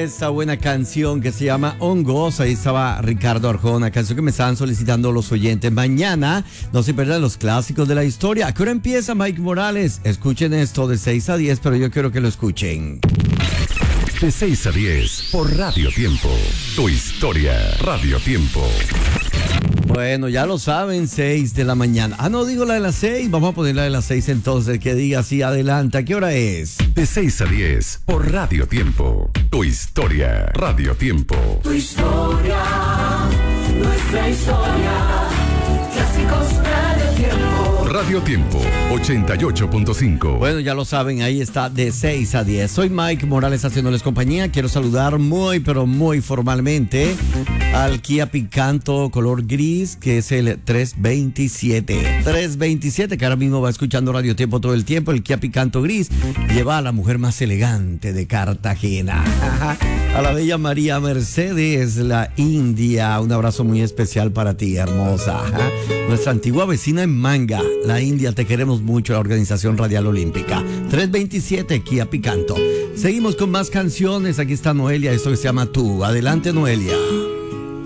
esta buena canción que se llama Hongos. Ahí estaba Ricardo Arjona, canción que me estaban solicitando los oyentes. Mañana no se pierdan los clásicos de la historia. ¿A qué hora empieza Mike Morales? Escuchen esto de 6 a 10, pero yo quiero que lo escuchen. De 6 a 10 por Radio Tiempo. Tu historia, Radio Tiempo. Bueno, ya lo saben, 6 de la mañana. Ah, no, digo la de las 6. Vamos a poner la de las 6 entonces, que diga así, adelante. ¿A qué hora es? De 6 a 10 por Radio Tiempo. Tu historia, Radio Tiempo. Tu historia, nuestra historia. Clásicos Radio Tiempo. Radio Tiempo 88.5. Bueno, ya lo saben, ahí está de 6 a 10. Soy Mike Morales haciéndoles compañía. Quiero saludar muy, pero muy formalmente al Kia Picanto color gris, que es el 327. 327, que ahora mismo va escuchando Radio Tiempo todo el tiempo. El Kia Picanto gris lleva a la mujer más elegante de Cartagena. A la bella María Mercedes, la India. Un abrazo muy especial para ti, hermosa. Nuestra antigua vecina en Manga, la India, te queremos mucho, la Organización Radial Olímpica. 327, Kia Picanto. Seguimos con más canciones. Aquí está Noelia, esto que se llama Tú. Adelante, Noelia.